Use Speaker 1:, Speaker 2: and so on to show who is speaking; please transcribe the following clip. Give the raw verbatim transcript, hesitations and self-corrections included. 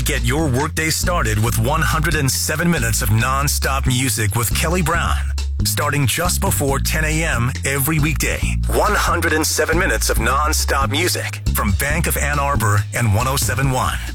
Speaker 1: Get your workday started with one hundred seven minutes of non-stop music with Kelly Brown. Starting just before ten a.m. every weekday. one hundred seven minutes of non-stop music from Bank of Ann Arbor and one oh seven point one.